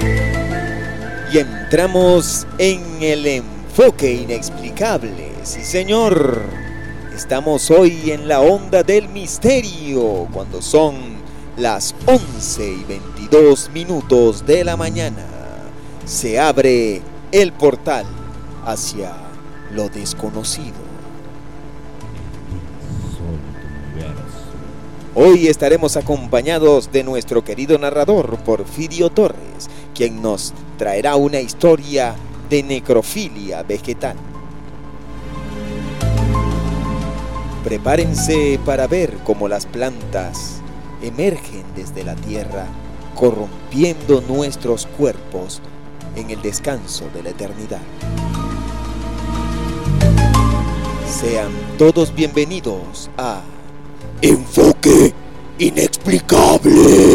Y entramos en el enfoque inexplicable. Sí, señor. Estamos hoy en la onda del misterio, cuando son las 11:22 de la mañana. Se abre el portal hacia lo desconocido. Hoy estaremos acompañados de nuestro querido narrador Porfirio Torres, quien nos traerá una historia de necrofilia vegetal. Prepárense para ver cómo las plantas emergen desde la tierra, corrompiendo nuestros cuerpos en el descanso de la eternidad. Sean todos bienvenidos a Enfoque Inexplicable.